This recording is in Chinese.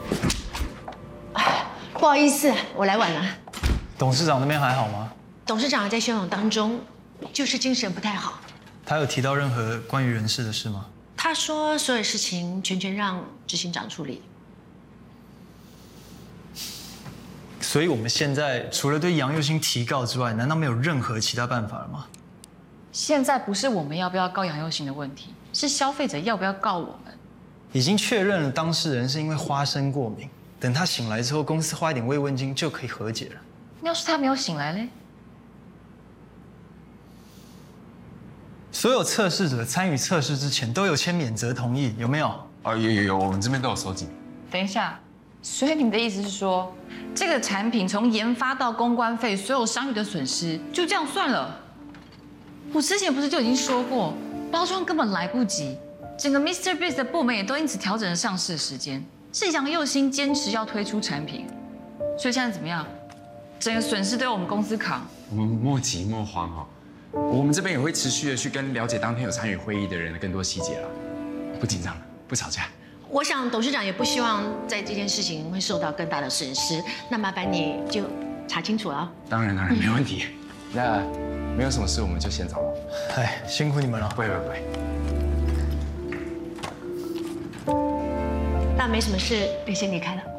不好意思，我来晚了。 董事长那边还好吗？ 董事长还在休养当中，就是精神不太好。 他有提到任何关于人事的事吗？ 他说所有事情全让执行长处理。 所以我们现在除了对杨佑兴提告之外，难道没有任何其他办法了吗？ 现在不是我们要不要告杨佑兴的问题，是消费者要不要告我们。 已经确认了当事人是因为花生过敏，等他醒来之后，公司花一点慰问金就可以和解了。 要是他没有醒来嘞？ 所有测试者参与测试之前都有签免责同意，有没有？ 有，我们这边都有收集。 等一下，所以你们的意思是说，这个产品从研发到公关费，所有商誉的损失就这样算了？我之前不是就已经说过，包装根本来不及，整个 Mr. Biz 的部门也都因此调整了上市的时间，是杨佑兴坚持要推出产品，所以现在怎么样？整个损失都由我们公司扛。 我们莫急莫慌哈，我们这边也会持续的去跟了解当天有参与会议的人的更多细节了，不紧张了，不吵架。 我想董事长也不希望在这件事情会受到更大的损失，那麻烦你就查清楚了啊。 当然没问题。那没有什么事，我们就先走了。 哎，辛苦你们了。 不会。 那没什么事，就先离开了。